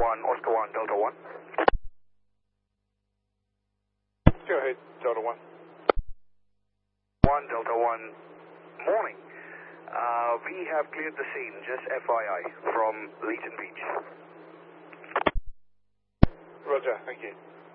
1, Oscar 1, Delta 1. Go ahead, Delta 1. 1, Delta 1, morning. We have cleared the scene, just FYI, from Leighton Beach. Roger, thank you.